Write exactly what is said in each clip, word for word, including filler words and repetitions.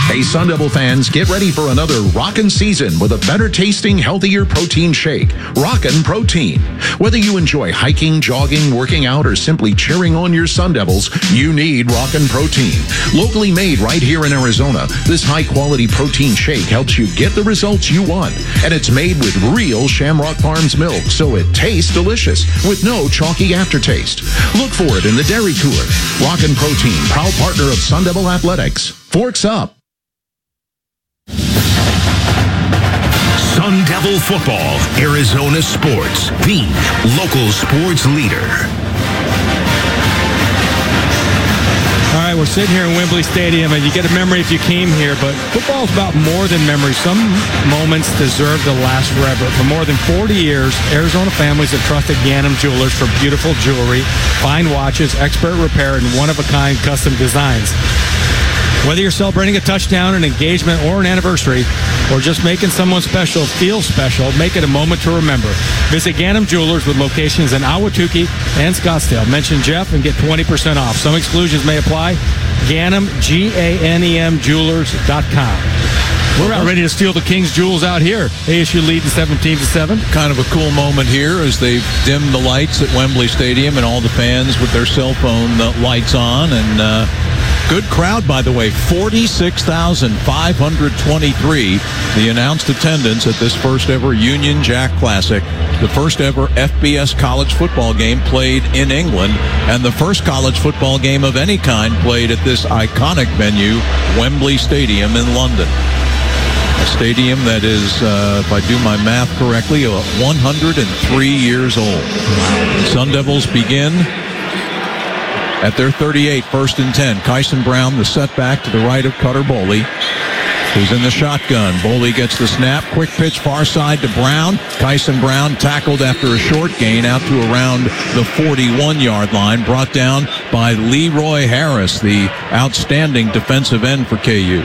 Hey, Sun Devil fans, get ready for another rockin' season with a better tasting, healthier protein shake. Rockin' Protein. Whether you enjoy hiking, jogging, working out, or simply cheering on your Sun Devils, you need Rockin' Protein. Locally made right here in Arizona, this high-quality protein shake helps you get the results you want. And it's made with real Shamrock Farms milk, so it tastes delicious with no chalky aftertaste. Look for it in the dairy cooler. Rockin' Protein, proud partner of Sun Devil Athletics. Forks up. Sun Devil Football, Arizona Sports, the local sports leader. All right, we're sitting here in Wembley Stadium, and you get a memory if you came here, but football's about more than memory. Some moments deserve to last forever. For more than forty years, Arizona families have trusted Ganem Jewelers for beautiful jewelry, fine watches, expert repair, and one-of-a-kind custom designs. Whether you're celebrating a touchdown, an engagement, or an anniversary, or just making someone special feel special, make it a moment to remember. Visit Ganem Jewelers with locations in Ahwatukee and Scottsdale. Mention Jeff and get twenty percent off. Some exclusions may apply. Ganem, G A N E M Jewelers dot com. We're about ready to steal the King's jewels out here. A S U leading seventeen to seven. Kind of a cool moment here as they've dimmed the lights at Wembley Stadium and all the fans with their cell phone uh, lights on. And uh, good crowd, by the way, forty-six thousand five hundred twenty-three, the announced attendance at this first ever Union Jack Classic, the first ever F B S college football game played in England, and the first college football game of any kind played at this iconic venue, Wembley Stadium in London. A stadium that is, uh, if I do my math correctly, one hundred three years old. The Sun Devils begin at their thirty-eight, first and ten. Kyson Brown, the setback to the right of Cutter Boley, who's in the shotgun. Boley gets the snap. Quick pitch far side to Brown. Kyson Brown tackled after a short gain out to around the forty-one-yard line. Brought down by Leroy Harris, the outstanding defensive end for K U.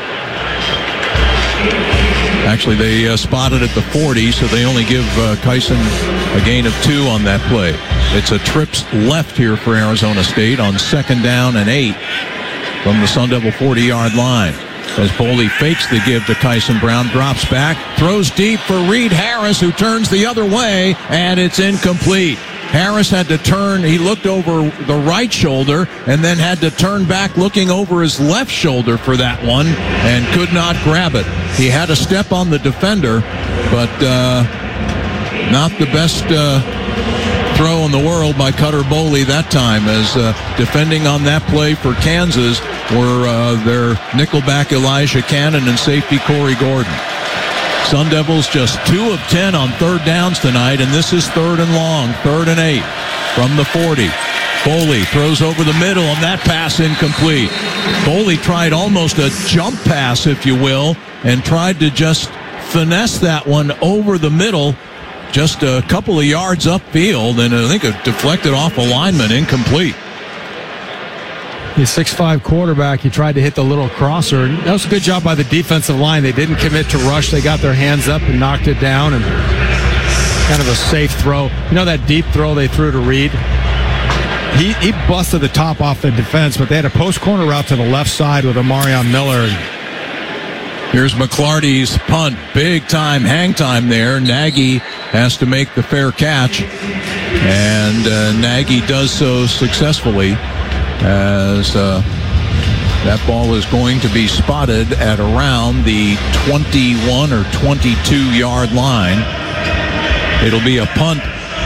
Actually, they uh, spotted at the forty, so they only give uh, Kyson a gain of two on that play. It's a trips left here for Arizona State on second down and eight from the Sun Devil forty-yard line. As Boley fakes the give to Kyson Brown, drops back, throws deep for Reed Harris, who turns the other way, and it's incomplete. Harris had to turn. He looked over the right shoulder and then had to turn back looking over his left shoulder for that one and could not grab it. He had a step on the defender, but uh, not the best uh, throw in the world by Cutter Boley that time, as uh, defending on that play for Kansas were uh, their nickelback Elijah Cannon and safety Corey Gordon. Sun Devils just two of ten on third downs tonight, and this is third and long, third and eight from the forty. Boley throws over the middle, and that pass incomplete. Boley tried almost a jump pass, if you will, and tried to just finesse that one over the middle, just a couple of yards upfield, and I think it deflected off a lineman, incomplete. He's six foot five quarterback. He tried to hit the little crosser. That was a good job by the defensive line. They didn't commit to rush. They got their hands up and knocked it down, and kind of a safe throw. You know that deep throw they threw to Reed? He, he busted the top off the defense, but they had a post corner route to the left side with Amarion Miller. Here's McClarty's punt. Big time hang time there. Nagy has to make the fair catch, and uh, Nagy does so successfully, as uh, that ball is going to be spotted at around the twenty-one or twenty-two yard line. It'll be a punt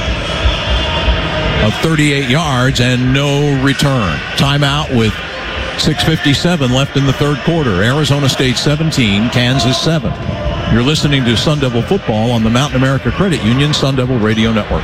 of thirty-eight yards and no return. Timeout with six fifty-seven left in the third quarter. Arizona State seventeen, Kansas seven. You're listening to Sun Devil Football on the Mountain America Credit Union Sun Devil Radio Network.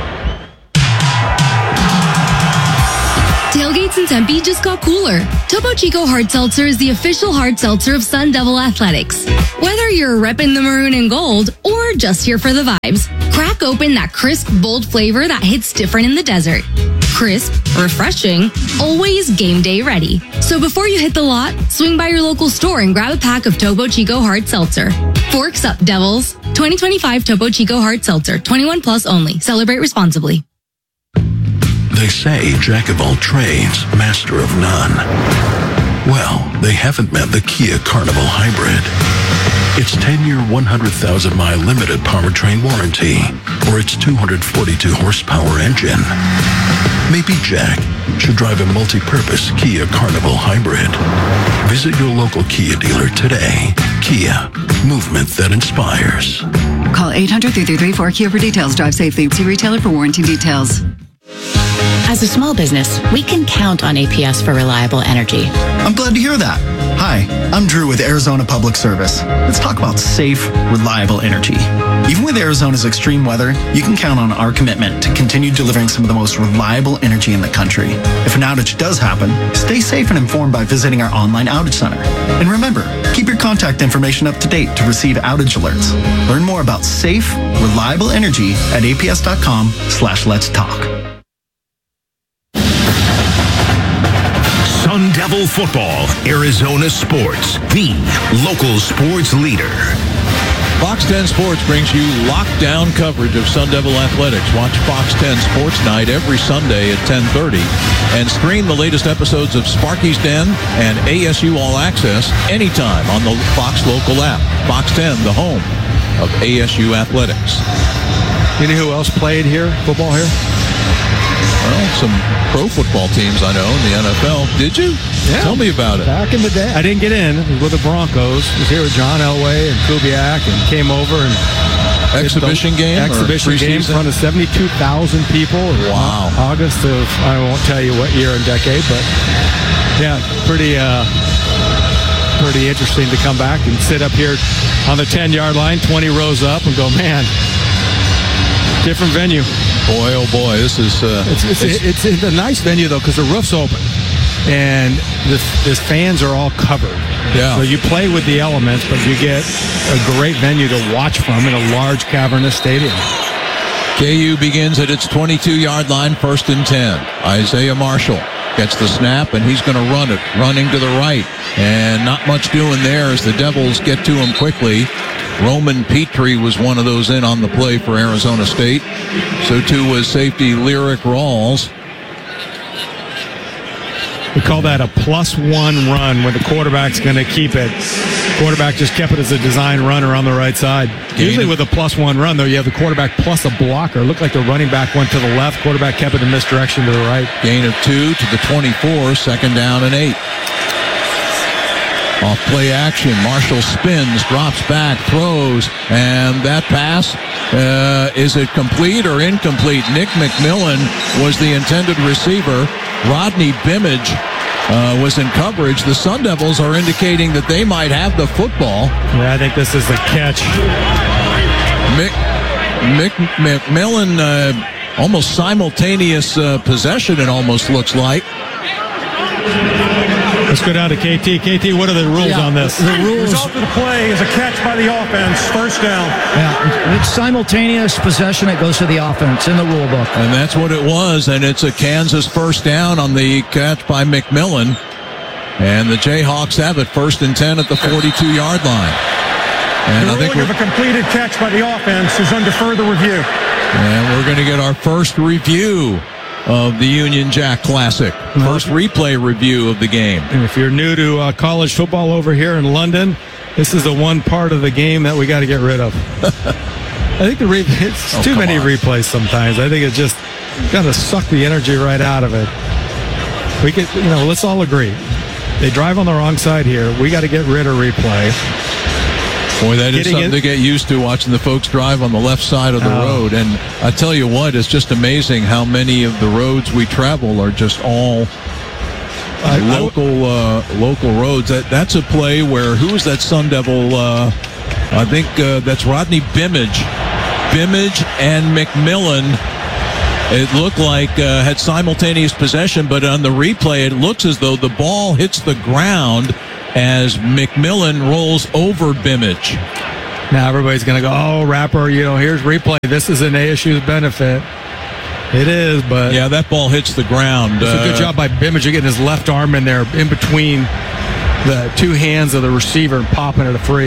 Tailgates in Tempe just got cooler. Topo Chico Hard Seltzer is the official hard seltzer of Sun Devil Athletics. Whether you're repping the maroon and gold or just here for the vibes, crack open that crisp, bold flavor that hits different in the desert. Crisp, refreshing, always game day ready. So before you hit the lot, swing by your local store and grab a pack of Topo Chico Hard Seltzer. Forks up, Devils. twenty twenty-five Topo Chico Hard Seltzer. twenty-one plus only. Celebrate responsibly. They say jack of all trades, master of none. Well, they haven't met the Kia Carnival Hybrid. Its ten-year, one hundred thousand mile limited powertrain warranty, or its two hundred forty-two horsepower engine. Maybe Jack should drive a multi-purpose Kia Carnival Hybrid. Visit your local Kia dealer today. Kia, movement that inspires. Call eight hundred, three three three, four Kia for details. Drive safely. See retailer for warranty details. As a small business, we can count on A P S for reliable energy. I'm glad to hear that. Hi, I'm Drew with Arizona Public Service. Let's talk about safe, reliable energy. Even with Arizona's extreme weather, you can count on our commitment to continue delivering some of the most reliable energy in the country. If an outage does happen, stay safe and informed by visiting our online outage center. And remember, keep your contact information up to date to receive outage alerts. Learn more about safe, reliable energy at A P S dot com slash let's talk. Sun Devil Football, Arizona Sports, the local sports leader. Fox ten Sports brings you lockdown coverage of Sun Devil Athletics. Watch Fox ten Sports Night every Sunday at ten thirty and stream the latest episodes of Sparky's Den and A S U All Access anytime on the Fox local app. Fox ten, the home of A S U Athletics. You know who else played here, football here? Well, some pro football teams I know in the N F L. Did you? Yeah. Tell me about it. Back in the day. I didn't get in. It was with the Broncos. I was here with John Elway and Kubiak and came over and exhibition game? Exhibition game in front of seventy-two thousand people. Wow. August of, I won't tell you what year and decade, but yeah, pretty, uh, pretty interesting to come back and sit up here on the ten-yard line, twenty rows up, and go, man, different venue. Boy, oh boy, this is... Uh, it's, it's, it's, it's a nice venue, though, because the roof's open. And the, the fans are all covered. Yeah. So you play with the elements, but you get a great venue to watch from in a large, cavernous stadium. K U begins at its twenty-two-yard line, first and ten. Isaiah Marshall gets the snap, and he's going to run it, running to the right. And not much doing there as the Devils get to him quickly. Roman Petrie was one of those in on the play for Arizona State. So too was safety Lyric Rawls. We call that a plus one run when the quarterback's going to keep it. Quarterback just kept it as a design runner on the right side. Gain Usually of, with a plus one run, though, you have the quarterback plus a blocker. It looked like the running back went to the left. Quarterback kept it in misdirection to the right. Gain of two to the twenty-four, second down and eight. Off play action, Marshall spins, drops back, throws, and that pass, uh, is it complete or incomplete? Nick McMillan was the intended receiver. Rodney Bimage uh, was in coverage. The Sun Devils are indicating that they might have the football. Yeah, I think this is the catch. Mick, Mick McMillan, uh, almost simultaneous uh, possession, it almost looks like. Let's go down to K T. K T, what are the rules yeah, on this? The, the rules. Result of the play is a catch by the offense, first down. Yeah, it's simultaneous possession. It goes to the offense in the rule book. And that's what it was, and it's a Kansas first down on the catch by McMillan. And the Jayhawks have it, first and ten at the forty-two-yard line. And the I think ruling of a completed catch by the offense is under further review. And we're going to get our first review of the Union Jack Classic. First replay review of the game. And if you're new to uh, college football over here in London, this is the one part of the game that we got to get rid of. I think the re- it's oh, too many on. replays sometimes. I think it just got to suck the energy right out of it. We could, you know, let's all agree. They drive on the wrong side here. We got to get rid of replay. Boy, that is Getting something it. to get used to, watching the folks drive on the left side of the Oh. road. And I tell you what, it's just amazing how many of the roads we travel are just all I- I- local uh, local roads. That That's a play where, who was that Sun Devil? Uh, I think uh, that's Rodney Bimage. Bimage and McMillan, it looked like uh, had simultaneous possession, but on the replay, it looks as though the ball hits the ground as McMillan rolls over Bimage. Now everybody's going to go, oh, Rapper, you know, here's replay. This is an A S U's benefit. It is, but... Yeah, that ball hits the ground. It's a good job by Bimage getting his left arm in there in between the two hands of the receiver and popping it a free.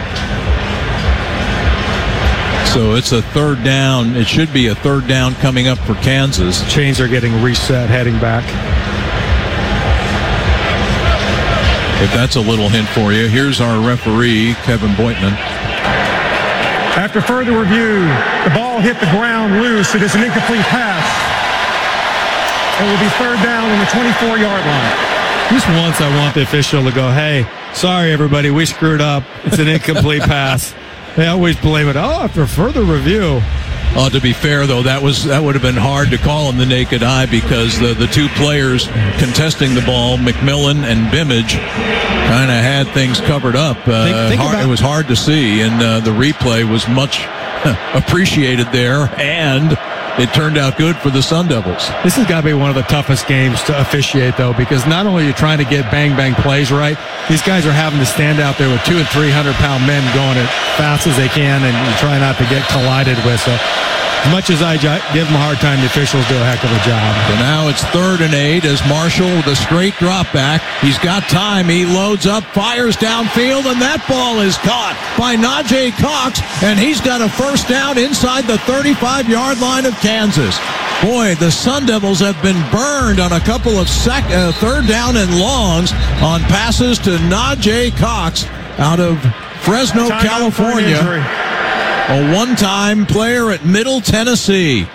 So it's a third down. It should be a third down coming up for Kansas. Chains are getting reset heading back. If that's a little hint for you, here's our referee, Kevin Boitman. After further review, the ball hit the ground loose. It is an incomplete pass. It will be third down on the twenty-four-yard line. Just once I want the official to go, hey, sorry, everybody, we screwed up. It's an incomplete pass. They always blame it. Oh, after further review. Uh, to be fair, though, that was that would have been hard to call in the naked eye because the, the two players contesting the ball, McMillan and Bimage, kind of had things covered up. Uh, think, think hard, about- it was hard to see, and uh, the replay was much appreciated there, and it turned out good for the Sun Devils. This has got to be one of the toughest games to officiate, though, because not only are you trying to get bang-bang plays right, these guys are having to stand out there with two and three hundred pound men going as fast as they can, and you try not to get collided with. So, as much as I give them a hard time, the officials do a heck of a job. So now it's third and eight as Marshall with a straight drop back. He's got time. He loads up, fires downfield, and that ball is caught by Najee Cox, and he's got a first down inside the thirty-five-yard line of Kansas. Boy, the Sun Devils have been burned on a couple of sec- uh, third down and longs on passes to Najee Cox out of Fresno, Time out for an California. injury. A one-time player at Middle Tennessee.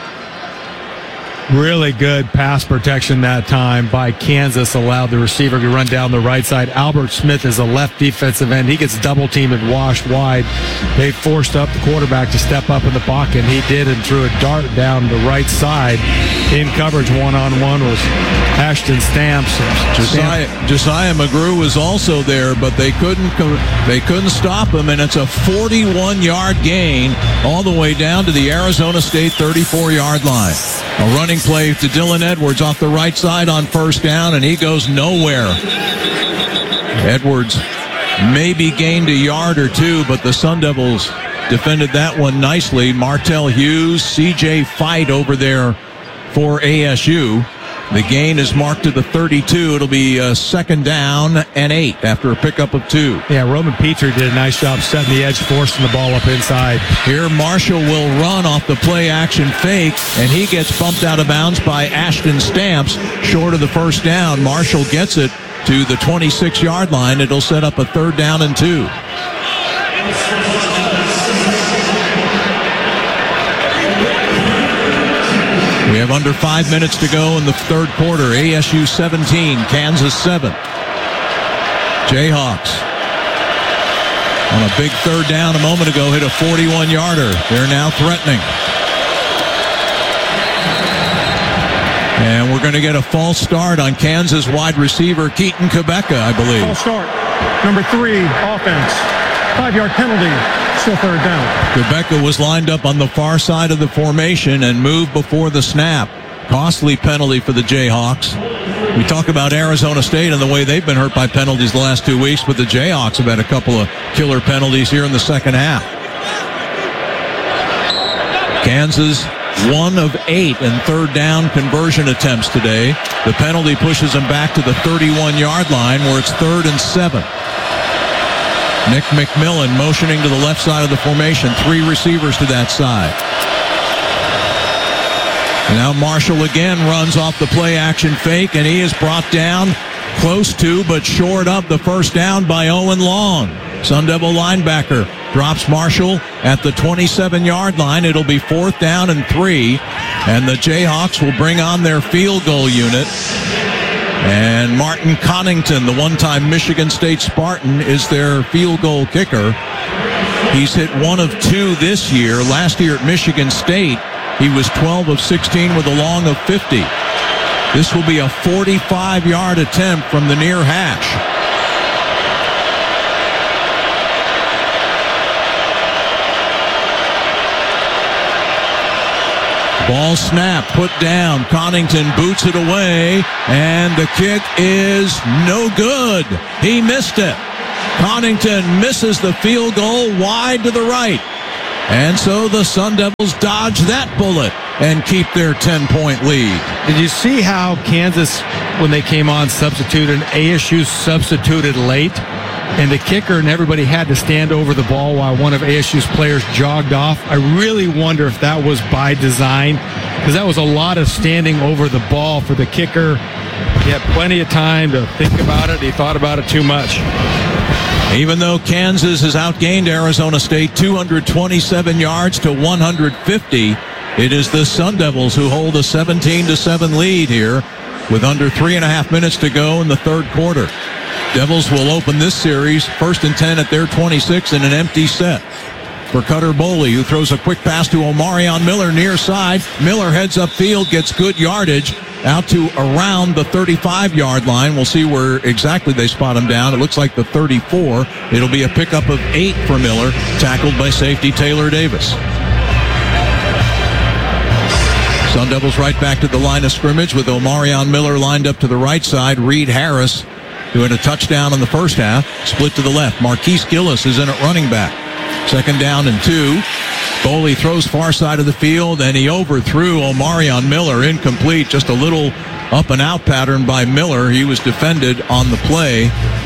Really good pass protection that time by Kansas, allowed the receiver to run down the right side. Albert Smith is a left defensive end. He gets double-teamed and washed wide. They forced up the quarterback to step up in the pocket, and he did, and threw a dart down the right side. In coverage one-on-one was Ashton Stamps. Josiah, Josiah McGrew was also there, but they couldn't they couldn't stop him, and it's a forty-one-yard gain all the way down to the Arizona State thirty-four-yard line. A running play to Dylan Edwards off the right side on first down, and he goes nowhere. Edwards maybe gained a yard or two, but the Sun Devils defended that one nicely. Martell Hughes, C J Fight over there for A S U. The gain is marked to the thirty-two. It'll be a second down and eight after a pickup of two. Yeah, Roman Petrie did a nice job setting the edge, forcing the ball up inside. Here Marshall will run off the play-action fake, and he gets bumped out of bounds by Ashton Stamps, short of the first down. Marshall gets it to the twenty-six-yard line. It'll set up a third down and two. We have under five minutes to go in the third quarter. A S U seventeen, Kansas seven. Jayhawks on a big third down a moment ago hit a forty-one-yarder. They're now threatening. And we're going to get a false start on Kansas wide receiver Keaton Quebeca, I believe. False start. Number three, offense. Five-yard penalty. Still third down. Quebeca was lined up on the far side of the formation and moved before the snap. Costly penalty for the Jayhawks. We talk about Arizona State and the way they've been hurt by penalties the last two weeks, but the Jayhawks have had a couple of killer penalties here in the second half. Kansas, one of eight in third down conversion attempts today. The penalty pushes them back to the thirty-one-yard line where it's third and seven. Nick McMillan motioning to the left side of the formation. Three receivers to that side. And now Marshall again runs off the play-action fake, and he is brought down close to but short of the first down by Owen Long. Sun Devil linebacker drops Marshall at the twenty-seven-yard line. It'll be fourth down and three, and the Jayhawks will bring on their field goal unit. And Martin Connington, the one-time Michigan State Spartan, is their field goal kicker. He's hit one of two this year. Last year at Michigan State, he was twelve of sixteen with a long of fifty. This will be a forty-five-yard attempt from the near hash. Ball snap, put down. Connington boots it away, and the kick is no good. He missed it. Connington misses the field goal wide to the right. And so the Sun Devils dodge that bullet and keep their ten-point lead. Did you see how Kansas, when they came on, substituted? A S U substituted late, and the kicker and everybody had to stand over the ball while one of A S U's players jogged off. I really wonder if that was by design, because that was a lot of standing over the ball for the kicker He had plenty of time to think about it. He thought about it too much. Even though Kansas has outgained Arizona State two hundred twenty-seven yards to one hundred fifty, it is the Sun Devils who hold a seventeen to seven lead here with under three and a half minutes to go in the third quarter. Devils will open this series first and ten at their twenty-six in an empty set. For Cutter Boley, who throws a quick pass to Omarion Miller near side. Miller heads upfield, gets good yardage out to around the thirty-five-yard line. We'll see where exactly they spot him down. It looks like the thirty-four. It'll be a pickup of eight for Miller, tackled by safety Taylor Davis. Sun Devils right back to the line of scrimmage with Omarion Miller lined up to the right side. Reed Harris, who had a touchdown in the first half, split to the left. Marquise Gillis is in at running back. Second down and two. Boley throws far side of the field, and he overthrew Omarion Miller. Incomplete. Just a little up and out pattern by Miller. He was defended on the play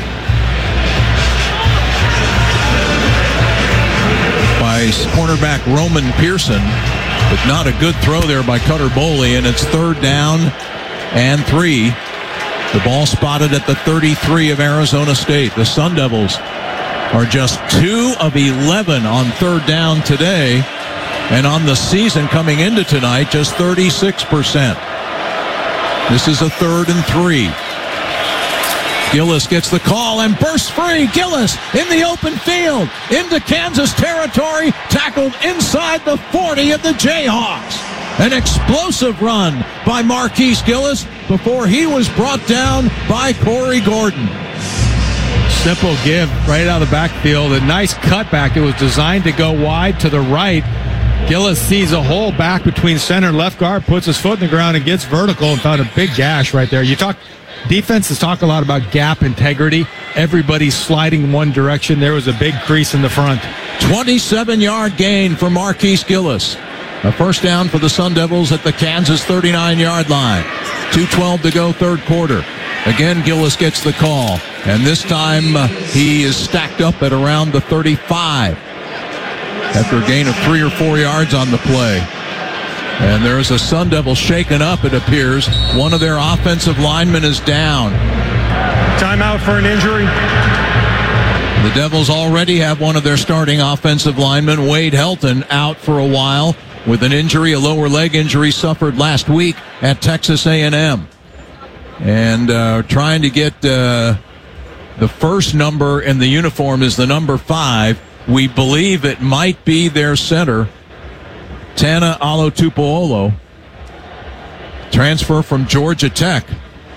by cornerback Roman Pearson, but not a good throw there by Cutter Boley, and it's third down and three. The ball spotted at the thirty-three of Arizona State. The Sun Devils are just two of eleven on third down today, and on the season coming into tonight, just thirty-six percent. This is a third and three. Gillis gets the call and bursts free. Gillis in the open field into Kansas territory, tackled inside the forty of the Jayhawks. An explosive run by Marquise Gillis before he was brought down by Corey Gordon. Simple give right out of the backfield. A nice cutback. It was designed to go wide to the right. Gillis sees a hole back between center and left guard, puts his foot in the ground and gets vertical and found a big gash right there. You talk, defenses talk a lot about gap integrity. Everybody's sliding one direction. There was a big crease in the front. twenty-seven-yard gain for Marquise Gillis. A first down for the Sun Devils at the Kansas thirty-nine-yard line. two twelve to go, third quarter. Again, Gillis gets the call, and this time uh, he is stacked up at around the thirty-five after a gain of three or four yards on the play. And there's a Sun Devil shaken up, it appears. One of their offensive linemen is down. Timeout for an injury. The Devils already have one of their starting offensive linemen, Wade Helton, out for a while with an injury, a lower leg injury suffered last week at Texas A and M. And uh, trying to get uh, the first number in the uniform is the number five. We believe it might be their center, Tana Alotupuolo, transfer from Georgia Tech.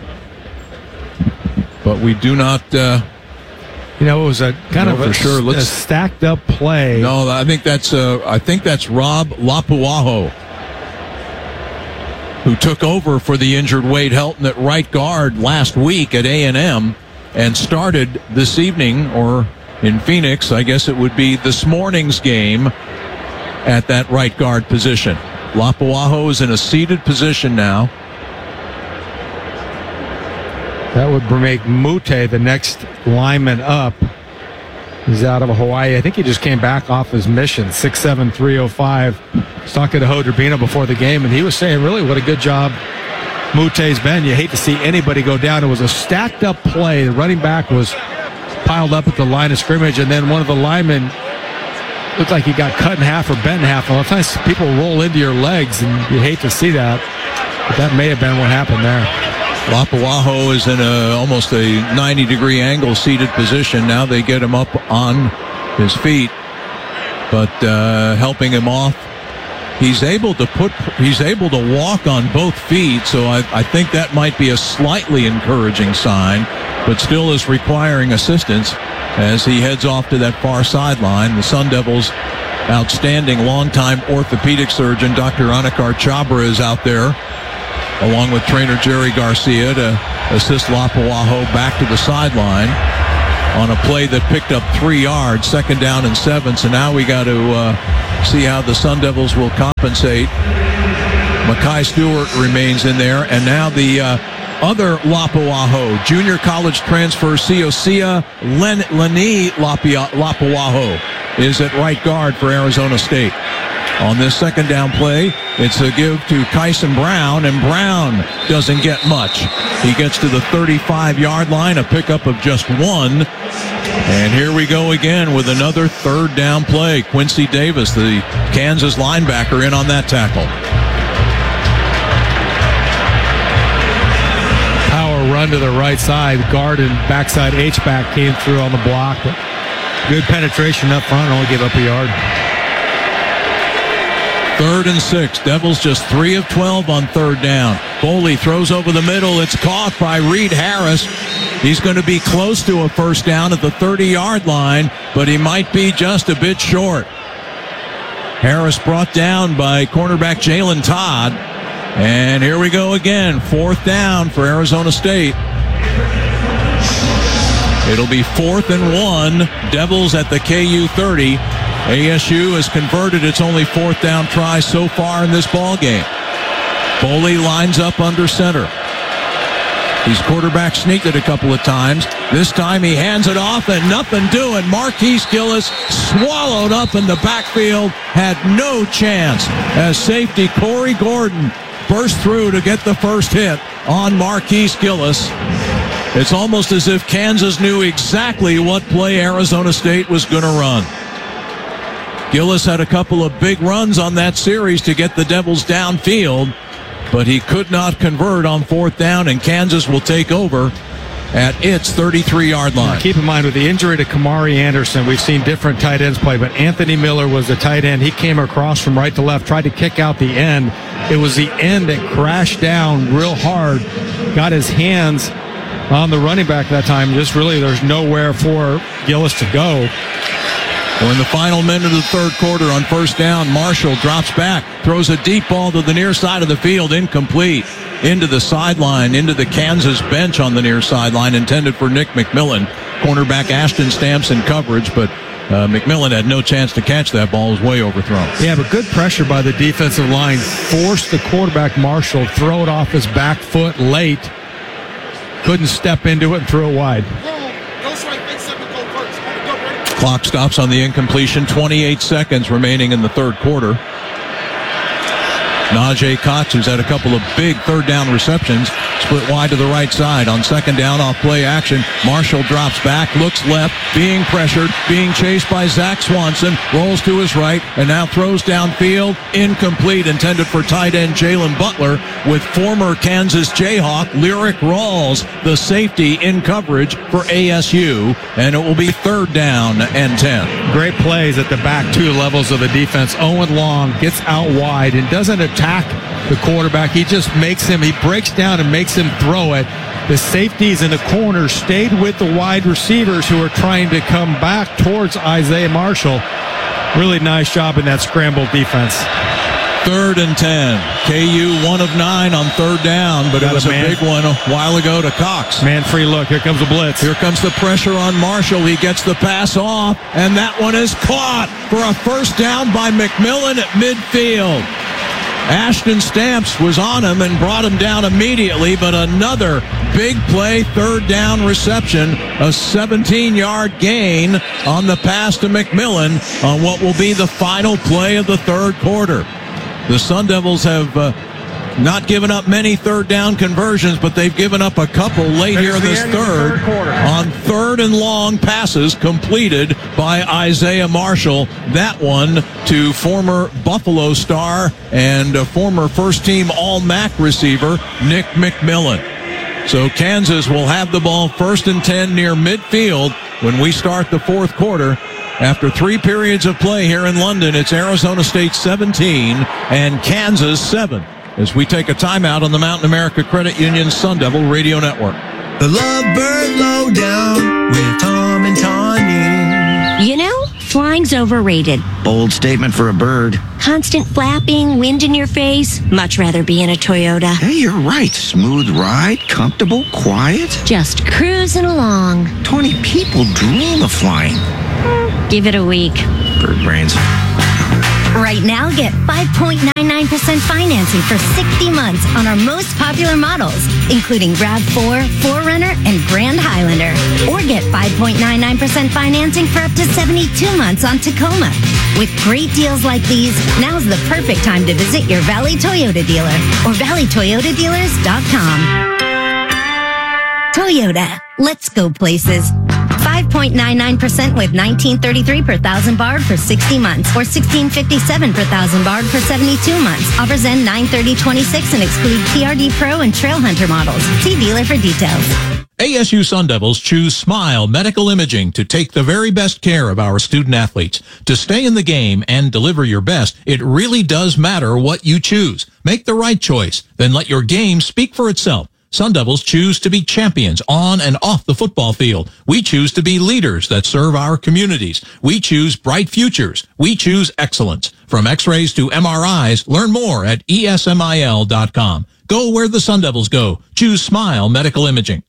But we do not... Uh, You know, it was a kind of a, sure. a stacked up play. No, I think that's uh, I think that's Rob Lapuaho, who took over for the injured Wade Helton at right guard last week at A and M and started this evening, or in Phoenix, I guess it would be this morning's game at that right guard position. Lapuaho is in a seated position now. That would make Mute the next lineman up. He's out of Hawaii. I think he just came back off his mission, six seven, three oh five. I was talking to Ho Durbino before the game, and he was saying, really, what a good job Mute's been. You hate to see anybody go down. It was a stacked-up play. The running back was piled up at the line of scrimmage, and then one of the linemen looked like he got cut in half or bent in half. A lot of times people roll into your legs, and you hate to see that. But that may have been what happened there. Lapuaho is in a, almost a ninety-degree angle seated position. Now they get him up on his feet, but uh, helping him off. He's able to put. He's able to walk on both feet, so I, I think that might be a slightly encouraging sign, but still is requiring assistance as he heads off to that far sideline. The Sun Devils' outstanding longtime orthopedic surgeon, Doctor Anakar Chabra, is out there, along with trainer Jerry Garcia, to assist Lapuaho back to the sideline on a play that picked up three yards, second down and seven. So now we got to uh, see how the Sun Devils will compensate. Makai Stewart remains in there, and now the uh, other Lapuaho, junior college transfer Siosia Len- Leni Lapia- Lapuaho, is at right guard for Arizona State. On this second down play, it's a give to Kyson Brown, and Brown doesn't get much. He gets to the thirty-five-yard line, a pickup of just one. And here we go again with another third down play. Quincy Davis, the Kansas linebacker, in on that tackle. Power run to the right side. Guard and backside H-back came through on the block. But good penetration up front, only gave up a yard. Third and six. Devils just three of twelve on third down. Foley throws over the middle. It's caught by Reed Harris. He's going to be close to a first down at the thirty-yard line, but he might be just a bit short. Harris brought down by cornerback Jalen Todd. And here we go again. Fourth down for Arizona State. It'll be fourth and one. Devils at the K U thirty. A S U has converted its only fourth down try so far in this ball game. Foley lines up under center. He's quarterback sneaked it a couple of times. This time he hands it off and nothing doing. Marquise Gillis swallowed up in the backfield, had no chance as safety Corey Gordon burst through to get the first hit on Marquise Gillis. It's almost as if Kansas knew exactly what play Arizona State was going to run. Gillis had a couple of big runs on that series to get the Devils downfield, but he could not convert on fourth down, and Kansas will take over at its thirty-three-yard line. Keep in mind, with the injury to Kamari Anderson, we've seen different tight ends play, but Anthony Miller was the tight end. He came across from right to left, tried to kick out the end. It was the end that crashed down real hard, got his hands on the running back that time. Just really, there's nowhere for Gillis to go. We're in the final minute of the third quarter on first down. Marshall drops back, throws a deep ball to the near side of the field, incomplete. Into the sideline, into the Kansas bench on the near sideline, intended for Nick McMillan. Cornerback Ashton Stamps in coverage, but uh, McMillan had no chance to catch that ball. It was way overthrown. Yeah, but good pressure by the defensive line. Forced the quarterback, Marshall, throw it off his back foot late. Couldn't step into it and throw it wide. Clock stops on the incompletion. twenty-eight seconds remaining in the third quarter. Najee Cox, who's had a couple of big third down receptions, split wide to the right side. On second down, off play action, Marshall drops back, looks left, being pressured, being chased by Zach Swanson, rolls to his right, and now throws downfield. Incomplete, intended for tight end Jalen Butler, with former Kansas Jayhawk Lyric Rawls, the safety, in coverage for A S U, and it will be third down and ten. Great plays at the back two levels of the defense. Owen Long gets out wide and doesn't attack the quarterback. He just makes him, he breaks down and makes him throw it. The safeties in the corner stayed with the wide receivers who are trying to come back towards Isaiah Marshall. Really nice job in that scramble defense. Third and ten. K U one of nine on third down, but it was a big one a while ago to Cox. Man free look. Here comes the blitz. Here comes the pressure on Marshall. He gets the pass off, and that one is caught for a first down by McMillan at midfield. Ashton Stamps was on him and brought him down immediately, but another big play, third down reception, a seventeen-yard gain on the pass to McMillan on what will be the final play of the third quarter. The Sun Devils have uh, not given up many third down conversions, but they've given up a couple late here in this third, on third and long passes completed by Isaiah Marshall. That one to former Buffalo star and a former first-team All-M A C receiver Nick McMillan. So Kansas will have the ball first and ten near midfield when we start the fourth quarter. After three periods of play here in London, it's Arizona State seventeen and Kansas seven. As we take a timeout on the Mountain America Credit Union Sun Devil Radio Network. The Lovebird Lowdown with Tom and Tanya. You know, flying's overrated. Bold statement for a bird. Constant flapping, wind in your face. Much rather be in a Toyota. Hey, you're right. Smooth ride, comfortable, quiet. Just cruising along. twenty people dream of flying. Give it a week. Bird brains. Right now, get five point nine nine percent financing for sixty months on our most popular models, including RAV four, four runner, and Grand Highlander. Or get five point nine nine percent financing for up to seventy-two months on Tacoma. With great deals like these, now's the perfect time to visit your Valley Toyota dealer or valley toyota dealers dot com. Toyota, let's go places. five point nine nine percent with nineteen thirty-three per thousand barred for sixty months or sixteen fifty-seven per thousand barred for seventy-two months. Offers end nine thirty twenty-six and exclude T R D Pro and Trail Hunter models. See dealer for details. A S U Sun Devils choose Smile Medical Imaging to take the very best care of our student athletes. To stay in the game and deliver your best, it really does matter what you choose. Make the right choice, then let your game speak for itself. Sun Devils choose to be champions on and off the football field. We choose to be leaders that serve our communities. We choose bright futures. We choose excellence. From x-rays to M R Is, learn more at E S M I L dot com. Go where the Sun Devils go. Choose Smile Medical Imaging.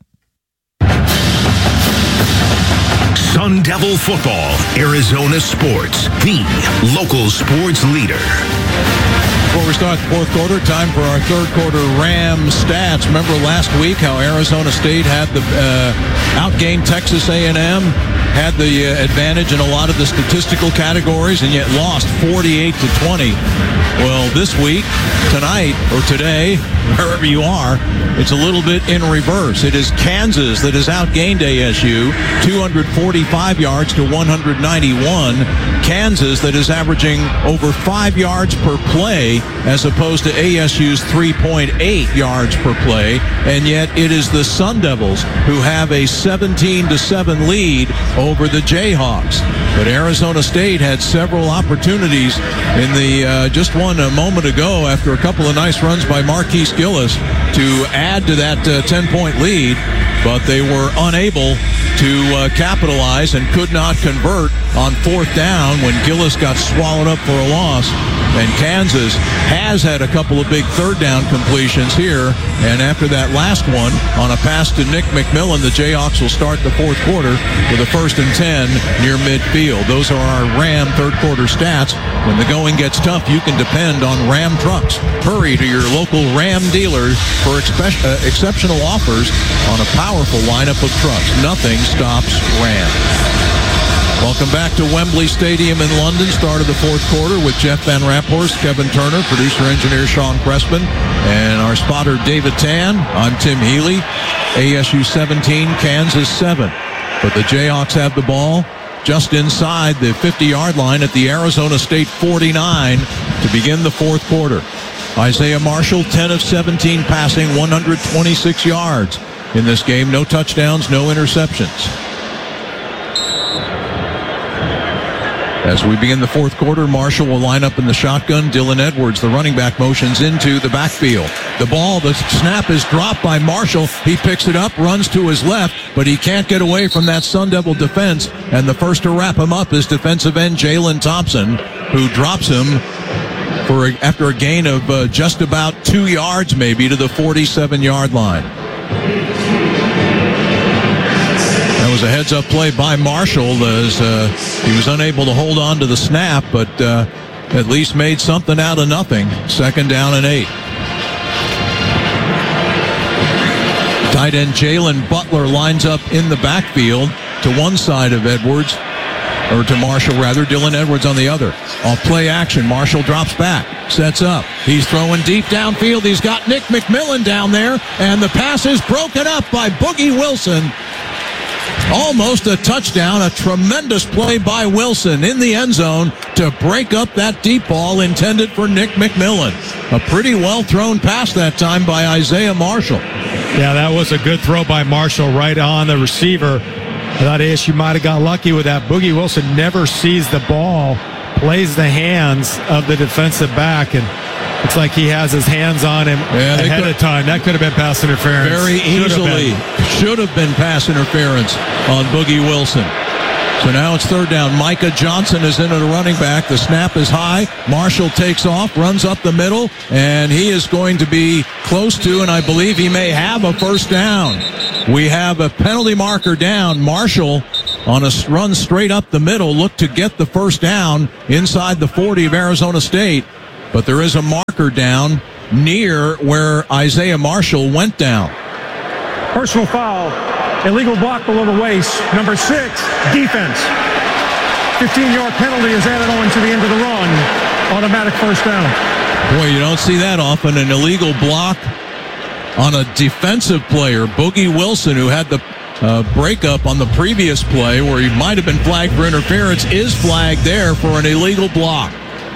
Sun Devil Football, Arizona Sports, the local sports leader. Before we start the fourth quarter, time for our third quarter Ram stats. Remember last week how Arizona State had the uh, outgained Texas A and M, had the uh, advantage in a lot of the statistical categories, and yet lost forty-eight to twenty. Well, this week, tonight, or today, wherever you are, it's a little bit in reverse. It is Kansas that has outgained A S U two hundred forty-five yards to one hundred ninety-one. Kansas that is averaging over five yards per play as opposed to A S U's three point eight yards per play. And yet it is the Sun Devils who have a seventeen to seven lead over the Jayhawks. But Arizona State had several opportunities in the uh, just one a moment ago after a couple of nice runs by Marquise Gillis to add to that uh, ten-point lead, but they were unable to uh, capitalize and could not convert on fourth down when Gillis got swallowed up for a loss. And Kansas has had a couple of big third down completions here. And after that last one, on a pass to Nick McMillan, the Jayhawks will start the fourth quarter with a first and ten near midfield. Those are our Ram third quarter stats. When the going gets tough, you can depend on Ram trucks. Hurry to your local Ram dealer for expe- uh, exceptional offers on a powerful lineup of trucks. Nothing stops Ram. Welcome back to Wembley Stadium in London. Start of the fourth quarter with Jeff Van Raphorst, Kevin Turner, producer-engineer Sean Crespin, and our spotter David Tan. I'm Tim Healy. A S U seventeen, Kansas seven. But the Jayhawks have the ball just inside the fifty-yard line at the Arizona State forty-nine to begin the fourth quarter. Isaiah Marshall, ten of seventeen passing, one hundred twenty-six yards in this game. No touchdowns, no interceptions. As we begin the fourth quarter, Marshall will line up in the shotgun. Dylan Edwards, the running back, motions into the backfield. The ball, the snap is dropped by Marshall. He picks it up, runs to his left, but he can't get away from that Sun Devil defense. And the first to wrap him up is defensive end Jalen Thompson, who drops him for a, after a gain of uh, just about two yards maybe to the forty-seven-yard line. That was a heads-up play by Marshall as uh, he was unable to hold on to the snap, but uh, at least made something out of nothing. Second down and eight. Tight end Jalen Butler lines up in the backfield to one side of Edwards, or to Marshall rather. Dylan Edwards on the other. Off play action, Marshall drops back, sets up. He's throwing deep downfield. He's got Nick McMillan down there, and the pass is broken up by Boogie Wilson. Almost a touchdown, a tremendous play by Wilson in the end zone to break up that deep ball intended for Nick McMillan. A pretty well thrown pass that time by Isaiah Marshall. Yeah, that was a good throw by Marshall right on the receiver. I thought A S U might have got lucky with that. Boogie Wilson never sees the ball, plays the hands of the defensive back, and it's like he has his hands on him yeah, ahead could, of time. That could have been pass interference. Very easily. Should have been pass interference on Boogie Wilson. So now it's third down. Micah Johnson is in at a running back. The snap is high. Marshall takes off, runs up the middle, and he is going to be close to, and I believe he may have a first down. We have a penalty marker down. Marshall on a run straight up the middle, looked to get the first down inside the forty of Arizona State. But there is a marker down near where Isaiah Marshall went down. Personal foul, illegal block below the waist, number six, defense. fifteen-yard penalty is added on to the end of the run. Automatic first down. Boy, you don't see that often. An illegal block on a defensive player, Boogie Wilson, who had the uh, breakup on the previous play where he might have been flagged for interference, is flagged there for an illegal block.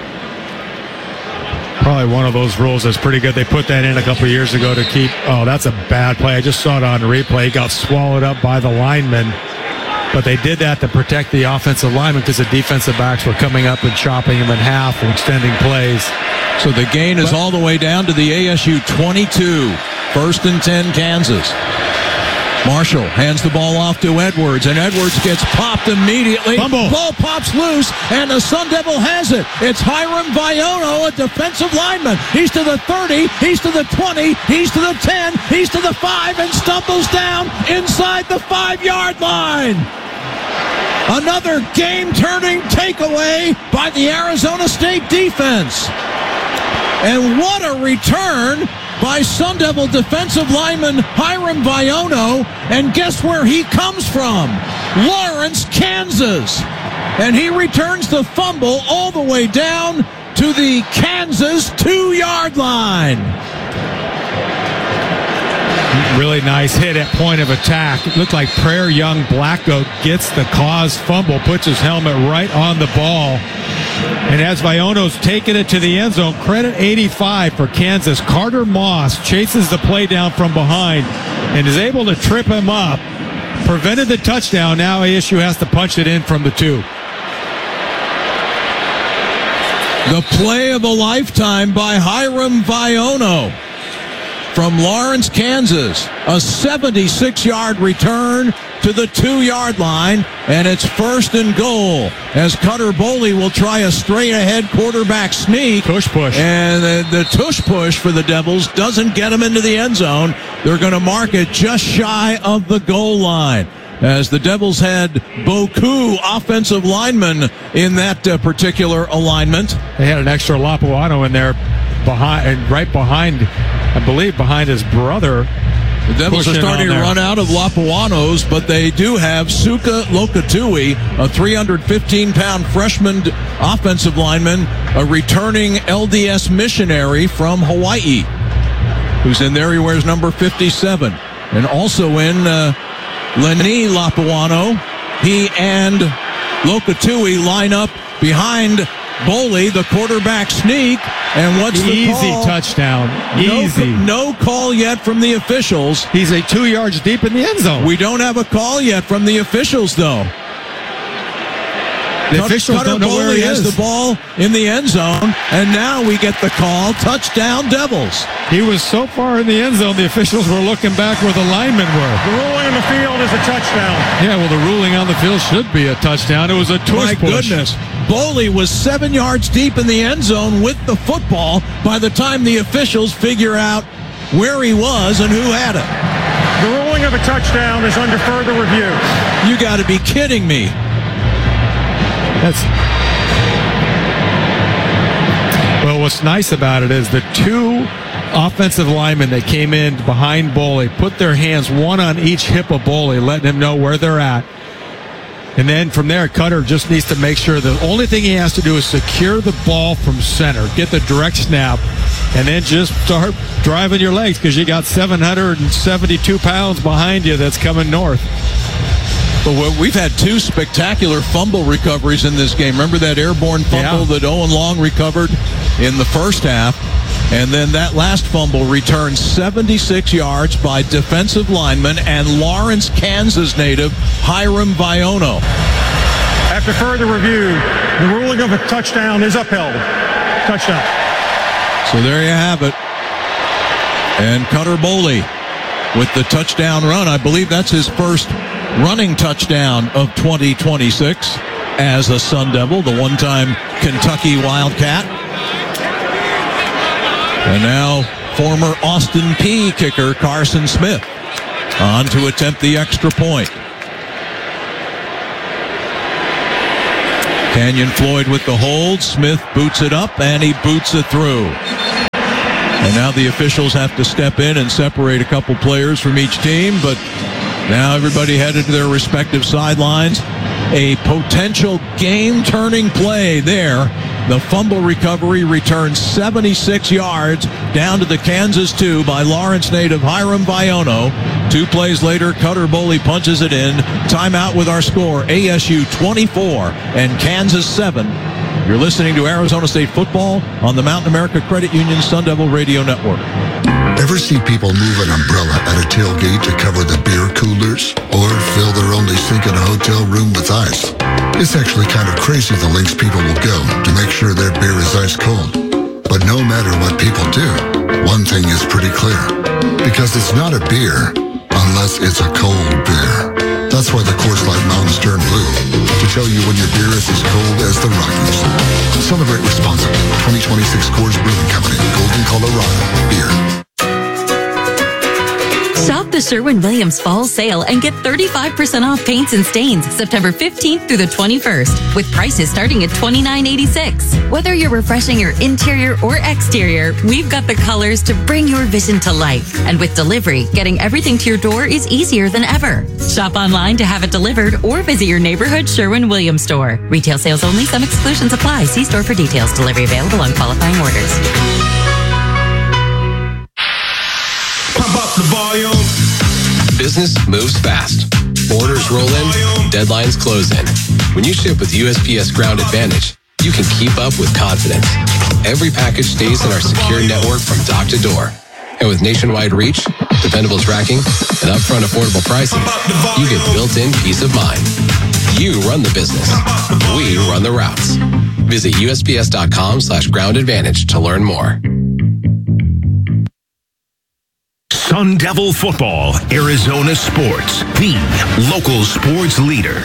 Probably one of those rules that's pretty good. They put that in a couple of years ago to keep, oh, that's a bad play. I just saw it on replay. He got swallowed up by the lineman. But they did that to protect the offensive lineman because the defensive backs were coming up and chopping him in half and extending plays. So the gain is all the way down to the A S U twenty-two. First and ten, Kansas. Marshall hands the ball off to Edwards, and Edwards gets popped immediately. Fumble. Ball pops loose, and the Sun Devil has it. It's Hiram Viono, a defensive lineman. He's to the thirty, he's to the twenty, he's to the ten, he's to the five, and stumbles down inside the five-yard line. Another game-turning takeaway by the Arizona State defense. And what a return by Sun Devil defensive lineman Hiram Viono. And guess where he comes from? Lawrence, Kansas. And he returns the fumble all the way down to the Kansas two-yard line. Really nice hit at point of attack. It looked like Prayer Young Blacko gets the cause fumble, puts his helmet right on the ball. And as Viono's taking it to the end zone, credit eighty-five for Kansas. Carter Moss chases the play down from behind and is able to trip him up. Prevented the touchdown. Now A S U has to punch it in from the two. The play of a lifetime by Hiram Viono from Lawrence, Kansas. A seventy-six-yard return to the two-yard line, and it's first and goal as Cutter Boley will try a straight-ahead quarterback sneak. Tush push. And the, the tush push for the Devils doesn't get them into the end zone. They're going to mark it just shy of the goal line, as the Devils had Boku, offensive lineman, in that uh, particular alignment. They had an extra Lapuano in there, behind, and right behind, I believe, behind his brother. The Devils are starting to run out of Lapuanos, but they do have Suka Lokatui, a three hundred fifteen pound freshman offensive lineman, a returning L D S missionary from Hawaii, who's in there. He wears number fifty-seven. And also in uh, Lenny Lapuano, he and Lokatui line up behind Boley, the quarterback sneak. And what's the Easy call? touchdown. No, Easy. No call yet from the officials. He's a two yards deep in the end zone. We don't have a call yet from the officials, though. The Cut, officials Cutter don't know where Boley he has is. the ball in the end zone, and now we get the call. Touchdown, Devils. He was so far in the end zone, the officials were looking back where the linemen were. The ruling on the field is a touchdown. Yeah, well, the ruling on the field should be a touchdown. It was a tush My push. goodness. Boley was seven yards deep in the end zone with the football by the time the officials figure out where he was and who had it. The ruling of a touchdown is under further review. You got to be kidding me. That's well, what's nice about it is the two offensive linemen that came in behind Boley put their hands one on each hip of Boley, letting him know where they're at. And then from there, Cutter just needs to make sure the only thing he has to do is secure the ball from center, get the direct snap, and then just start driving your legs because you got seven hundred seventy-two pounds behind you that's coming north. But we've had two spectacular fumble recoveries in this game. Remember that airborne fumble yeah. that Owen Long recovered in the first half? And then that last fumble returned seventy-six yards by defensive lineman and Lawrence, Kansas native Hiram Viono. After further review, the ruling of a touchdown is upheld. Touchdown. So there you have it. And Cutter Boley with the touchdown run. I believe that's his first running touchdown of twenty twenty-six as a Sun Devil, the one-time Kentucky Wildcat. And now former Austin Peay kicker Carson Smith on to attempt the extra point. Canyon Floyd with the hold. Smith boots it up, and he boots it through. And now the officials have to step in and separate a couple players from each team, but now everybody headed to their respective sidelines. a potential game-turning play there. The fumble recovery returns seventy-six yards down to the Kansas two by Lawrence native Hiram Viono. Two plays later, Cutter Boley punches it in. Timeout with our score, A S U twenty-four and Kansas seven. You're listening to Arizona State football on the Mountain America Credit Union Sun Devil Radio Network. Ever see people move an umbrella at a tailgate to cover the beer coolers? Or fill their only sink in a hotel room with ice? It's actually kind of crazy the lengths people will go to make sure their beer is ice cold. But no matter what people do, one thing is pretty clear. Because it's not a beer unless it's a cold beer. That's why the Coors Light Mountains turn blue, to tell you when your beer is as cold as the Rockies. Celebrate responsibly. twenty twenty-six Coors Brewing Company, Golden, Colorado. Beer. Shop the Sherwin-Williams Fall Sale and get thirty-five percent off paints and stains September fifteenth through the twenty-first, with prices starting at twenty-nine eighty-six. Whether you're refreshing your interior or exterior, we've got the colors to bring your vision to life. And with delivery, getting everything to your door is easier than ever. Shop online to have it delivered or visit your neighborhood Sherwin-Williams store. Retail sales only. Some exclusions apply. See store for details. Delivery available on qualifying orders. Pump up the volume. Business moves fast. Orders roll in, deadlines close in. When you ship with U S P S Ground Advantage, you can keep up with confidence. Every package stays in our secure network from dock to door. And with nationwide reach, dependable tracking, and upfront affordable pricing, you get built-in peace of mind. You run the business. We run the routes. Visit U S P S dot com slash ground advantage to learn more. Sun Devil Football, Arizona Sports, the local sports leader.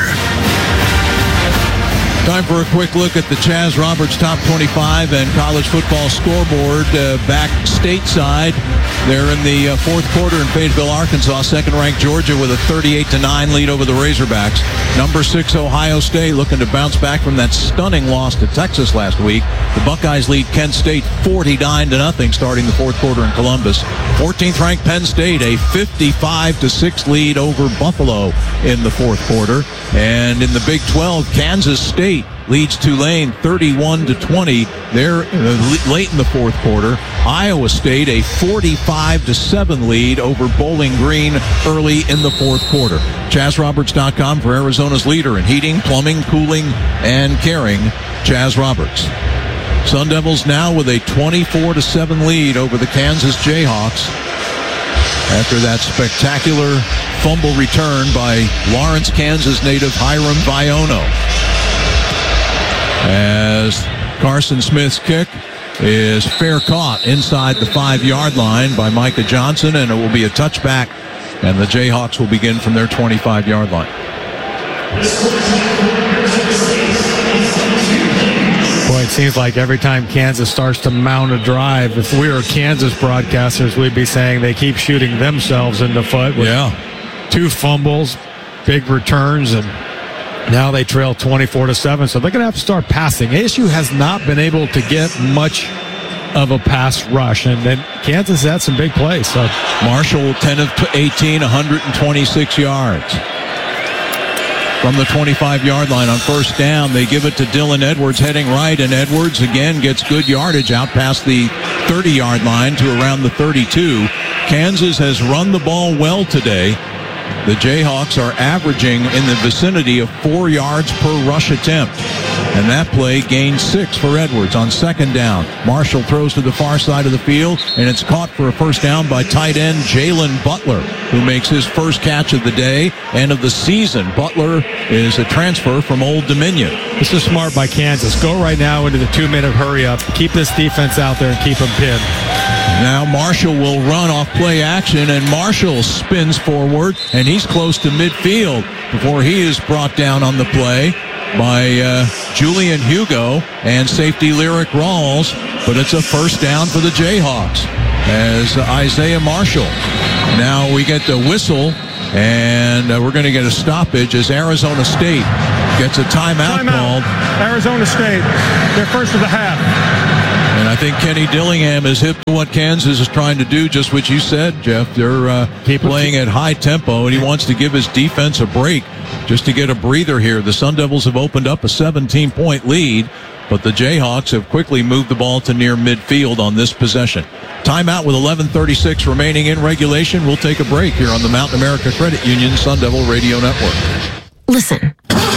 Time for a quick look at the Chaz Roberts Top twenty-five and college football scoreboard uh, back stateside. They're in the uh, fourth quarter in Fayetteville, Arkansas. Second-ranked Georgia with a thirty-eight to nine lead over the Razorbacks. Number six, Ohio State, looking to bounce back from that stunning loss to Texas last week. The Buckeyes lead Kent State forty-nine to nothing starting the fourth quarter in Columbus. fourteenth-ranked Penn State, a fifty-five to six lead over Buffalo in the fourth quarter. And in the Big twelve, Kansas State leads Tulane thirty-one to twenty. They're uh, late in the fourth quarter. Iowa State a forty-five to seven lead over Bowling Green early in the fourth quarter. Chaz Roberts dot com for Arizona's leader in heating, plumbing, cooling, and caring. Chaz Roberts. Sun Devils now with a twenty-four to seven lead over the Kansas Jayhawks after that spectacular fumble return by Lawrence, Kansas native Hiram Viono. As Carson Smith's kick is fair caught inside the five-yard line by Micah Johnson, and it will be a touchback, and the Jayhawks will begin from their twenty-five-yard line. Boy, it seems like every time Kansas starts to mount a drive, if we were Kansas broadcasters, we'd be saying they keep shooting themselves in the foot with yeah. two fumbles, big returns, and now they trail twenty-four to seven, so they're going to have to start passing. A S U has not been able to get much of a pass rush, and then Kansas had some big plays. So Marshall, ten of eighteen, one hundred twenty-six yards. From the twenty-five-yard line on first down, they give it to Dylan Edwards heading right, and Edwards again gets good yardage out past the thirty-yard line to around the thirty-two. Kansas has run the ball well today. The Jayhawks are averaging in the vicinity of four yards per rush attempt. And that play gained six for Edwards on second down. Marshall throws to the far side of the field, and it's caught for a first down by tight end Jalen Butler, who makes his first catch of the day and of the season. Butler is a transfer from Old Dominion. This is smart by Kansas. Go right now into the two-minute hurry-up. Keep this defense out there and keep them pinned. Now Marshall will run off play action, and Marshall spins forward, and he's close to midfield before he is brought down on the play by uh, Julian Hugo and safety Lyric Rawls, but it's a first down for the Jayhawks as Isaiah Marshall. Now we get the whistle, and uh, we're going to get a stoppage as Arizona State gets a timeout, timeout called. Arizona State, their first of the half. And I think Kenny Dillingham is hip to what Kansas is trying to do, just what you said, Jeff. They're uh, playing at high tempo, and he wants to give his defense a break just to get a breather here. The Sun Devils have opened up a seventeen-point lead, but the Jayhawks have quickly moved the ball to near midfield on this possession. Timeout with eleven thirty-six remaining in regulation. We'll take a break here on the Mountain America Credit Union Sun Devil Radio Network. Listen.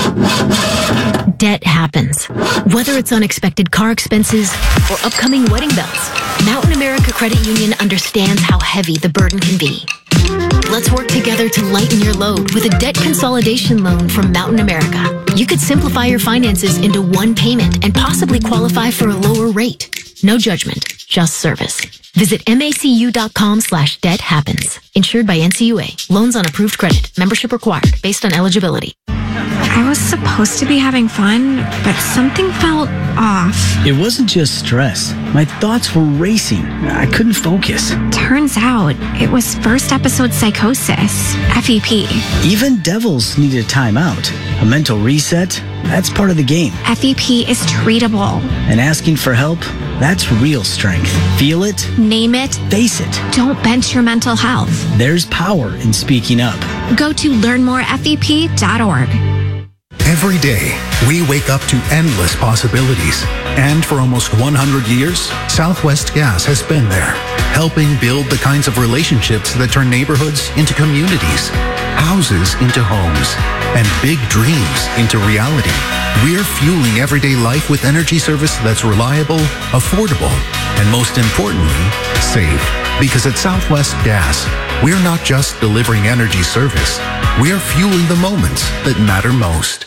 Debt happens. Whether it's unexpected car expenses or upcoming wedding bells, Mountain America Credit Union understands how heavy the burden can be. Let's work together to lighten your load with a debt consolidation loan from Mountain America. You could simplify your finances into one payment and possibly qualify for a lower rate. No judgment, just service. Visit macu.com slash debt happens. Insured by N C U A. Loans on approved credit. Membership required based on eligibility. I was supposed to be having fun, but something felt off. It wasn't just stress. My thoughts were racing. I couldn't focus. Turns out it was first episode psychosis, F E P. Even devils need a timeout. A mental reset, that's part of the game. F E P is treatable. And asking for help, that's real strength. Feel it. Name it. Face it. Don't bench your mental health. There's power in speaking up. Go to learn more F E P dot org. Every day, we wake up to endless possibilities. And for almost one hundred years, Southwest Gas has been there, helping build the kinds of relationships that turn neighborhoods into communities, houses into homes, and big dreams into reality. We're fueling everyday life with energy service that's reliable, affordable, and most importantly, safe. Because at Southwest Gas, we're not just delivering energy service, we're fueling the moments that matter most.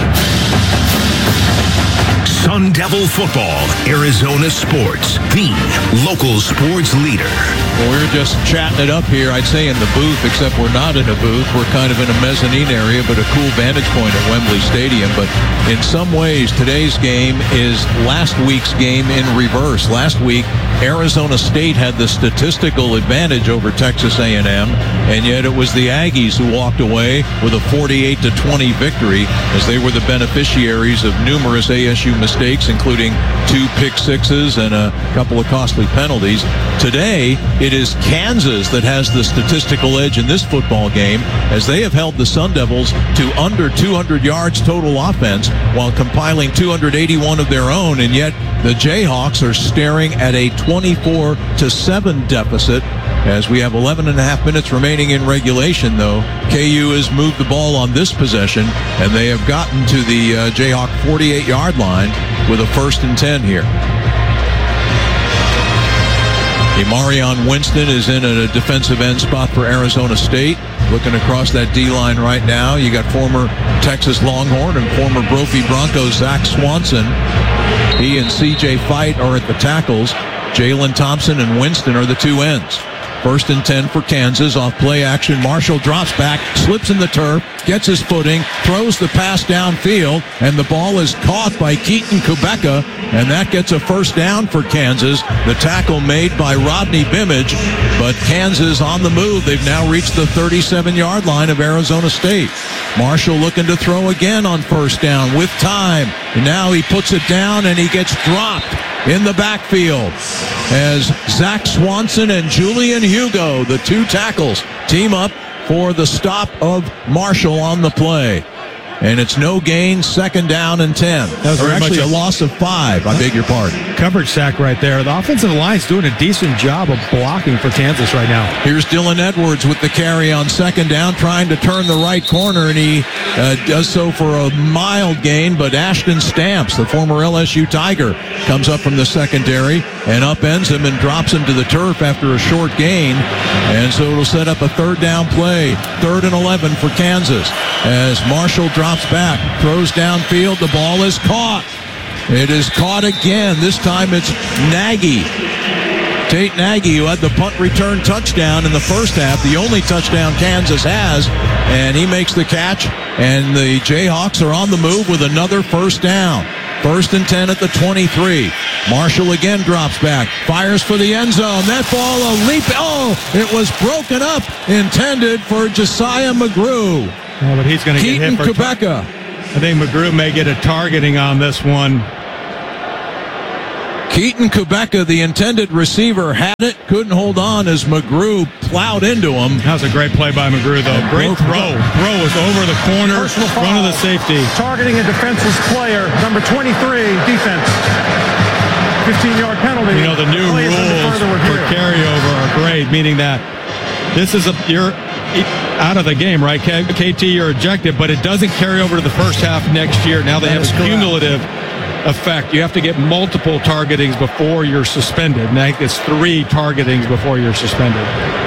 Sun Devil Football, Arizona Sports, the local sports leader. Well, we're just chatting it up here, I'd say, in the booth, except we're not in a booth. We're kind of in a mezzanine area, but a cool vantage point at Wembley Stadium. But in some ways, today's game is last week's game in reverse. Last week, Arizona State had the statistical advantage over Texas A and M, and yet it was the Aggies who walked away with a forty-eight to twenty victory, as they were the beneficiaries of numerous A S U mistakes, including two pick sixes and a couple of costly penalties. Today, it is Kansas that has the statistical edge in this football game, as they have held the Sun Devils to under two hundred yards total offense while compiling two hundred eighty-one of their own, and yet the Jayhawks are staring at a twenty-four to seven deficit. As we have eleven and a half minutes remaining in regulation, though, K U has moved the ball on this possession, and they have gotten to the uh, Jayhawk forty-eight yard line with a first and ten here. Marion Winston is in at a defensive end spot for Arizona State. Looking across that D-line right now, you got former Texas Longhorn and former Brophy Broncos Zach Swanson. He and C J Fight are at the tackles. Jalen Thompson and Winston are the two ends. First and ten for Kansas. Off play action, Marshall drops back, slips in the turf, gets his footing, throws the pass downfield, and the ball is caught by Keaton Kubeka, and that gets a first down for Kansas. The tackle made by Rodney Bimage, but Kansas on the move. They've now reached the thirty-seven yard line of Arizona State. Marshall looking to throw again on first down with time. And now he puts it down, and he gets dropped in the backfield as Zach Swanson and Julian Hugo, the two tackles, team up for the stop of Marshall on the play. And it's no gain, second down and ten. That was actually a, a loss of five. I beg your pardon. Coverage sack right there. The offensive line's doing a decent job of blocking for Kansas right now. Here's Dylan Edwards with the carry on second down, trying to turn the right corner, and he uh, does so for a mild gain, but Ashton Stamps, the former L S U Tiger, comes up from the secondary and upends him and drops him to the turf after a short gain. And so it'll set up a third down play, third and eleven for Kansas, as Marshall drops back, throws downfield, the ball is caught. It is caught again. This time it's Nagy. Tate Nagy, who had the punt return touchdown in the first half, the only touchdown Kansas has, and he makes the catch, and the Jayhawks are on the move with another first down. First and ten at the twenty-three. Marshall again drops back, fires for the end zone. That ball a leap. Oh, it was broken up, intended for Josiah McGrew. Oh, but he's going to get hit for Kubeka. Tar- I think McGrew may get a targeting on this one. Keaton Kubeka, the intended receiver, had it, couldn't hold on as McGrew plowed into him. That was a great play by McGrew, though. And Great throw. Throw was over the corner, front of the safety. Targeting a defenseless player, number twenty-three, defense. fifteen-yard penalty. You know, the new Play rules for carryover are great, meaning that this is a you're out of the game, right? K T, you're ejected, but it doesn't carry over to the first half next year. Now they That have is cumulative effect. You have to get multiple targetings before you're suspended. And I think it's three targetings before you're suspended.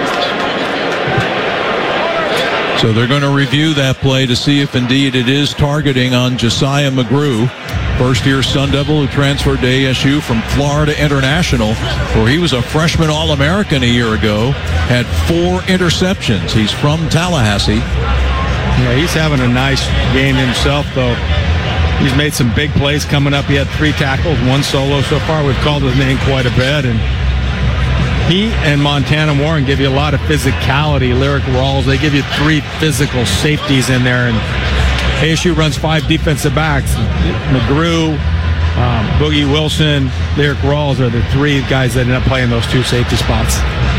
So they're going to review that play to see if indeed it is targeting on Josiah McGrew, first-year Sun Devil who transferred to A S U from Florida International, where he was a freshman All-American a year ago, had four interceptions. He's from Tallahassee. Yeah, he's having a nice game himself, though. He's made some big plays coming up. He had three tackles, one solo so far. We've called his name quite a bit. And he and Montana Warren give you a lot of physicality. Lyric Rawls, they give you three physical safeties in there. And A S U runs five defensive backs. McGrew, um, Boogie Wilson, Lyric Rawls are the three guys that end up playing those two safety spots.